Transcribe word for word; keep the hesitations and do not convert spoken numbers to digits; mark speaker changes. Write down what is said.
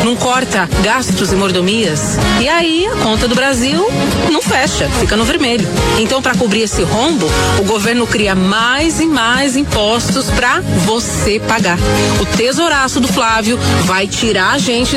Speaker 1: não corta gastos e mordomias. E aí a conta do Brasil não fecha, fica no vermelho. Então, para cobrir esse rombo, o governo cria mais e mais impostos para você pagar. O tesouraço do Flávio vai tirar a gente